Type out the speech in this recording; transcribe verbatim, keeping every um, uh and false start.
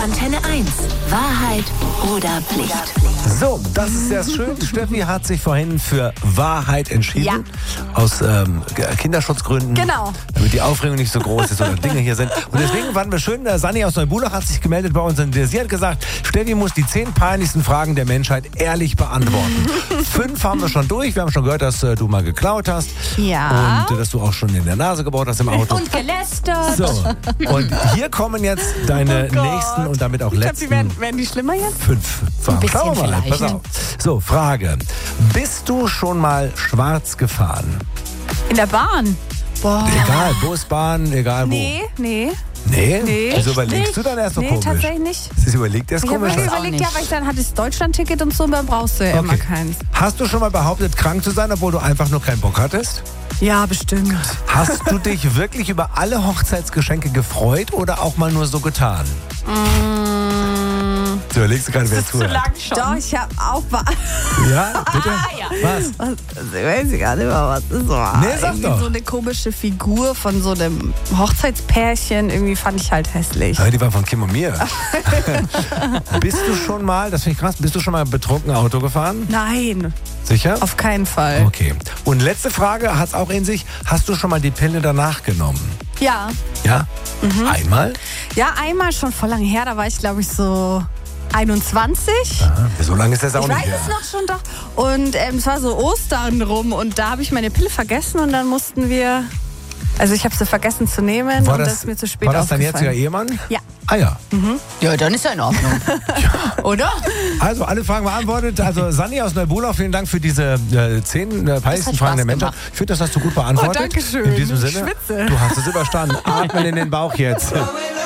Antenne eins. Wahrheit oder Pflicht? So, das ist sehr schön. Steffi hat sich vorhin für Wahrheit entschieden. Ja. Aus ähm, Kinderschutzgründen. Genau. Damit die Aufregung nicht so groß ist oder Dinge hier sind. Und deswegen fanden wir schön, äh, Sanni aus Neubulach hat sich gemeldet bei uns. Und sie hat gesagt, Steffi muss die zehn peinlichsten Fragen der Menschheit ehrlich beantworten. Fünf haben wir schon durch. Wir haben schon gehört, dass äh, du mal geklaut hast. Ja. Und äh, dass du auch schon in der Nase gebohrt hast im Auto. Und gelästert. So, und hier kommen jetzt deine Oh Gott. nächsten und damit auch Ich glaube, letzten die werden, werden die schlimmer jetzt? fünf Fragen. bisschen Schauen wir mal. vielleicht, Pass ne? auf. So, Frage. Bist du schon mal schwarz gefahren? In der Bahn. Boah. Egal, Bus, Bahn, egal wo. Nee, nee. Nee? Nee. Wieso Echt überlegst nicht? du dann erst so Nee, komisch? tatsächlich nicht. Sie überlegt erst Ich habe komisch? mir was? überlegt, auch ja, nicht. weil ich dann hatte das Deutschland-Ticket und so, dann brauchst du ja immer Okay. keins. Hast du schon mal behauptet, krank zu sein, obwohl du einfach nur keinen Bock hattest? Ja, bestimmt. Hast du dich wirklich über alle Hochzeitsgeschenke gefreut oder auch mal nur so getan? Mm, Du überlegst gerade, wer zuhört. schon. doch, ich habe auch... wa- Ja, bitte? ja. Was? Was, ich weiß gar nicht mehr, was das war. Nee, sag irgendwie doch. so eine komische Figur von so einem Hochzeitspärchen. Irgendwie fand ich halt hässlich. Ja, die war von Kim und mir. Bist du schon mal, das finde ich krass, bist du schon mal betrunken Auto gefahren? Nein, Sicher? auf keinen Fall. Okay. Und letzte Frage, hat es auch in sich, hast du schon mal die Pille danach genommen? Ja, Ja? Mhm. Einmal? ja, einmal schon vor lange her. Da war ich, glaube ich, so einundzwanzig. Aha. So lange ist das auch Ich nicht weiß her. es noch schon doch. Und ähm, es war so Ostern rum und da habe ich meine Pille vergessen und dann mussten wir... Also ich habe sie vergessen zu nehmen War und das, das, ist mir zu spät war das dein jetziger aufgefallen. Ehemann? Ja. Ah ja. Ja, dann ist ja in Ordnung. Oder? Also alle Fragen beantwortet. Also Sanni aus Neubulach, vielen Dank für diese äh, zehn äh, peinlichsten hat Fragen der Spaß Menschheit. gemacht. Ich finde, das hast du gut beantwortet. Oh, danke schön. In diesem Ich Sinne, schwitze. du hast es überstanden. Atmen in den Bauch jetzt.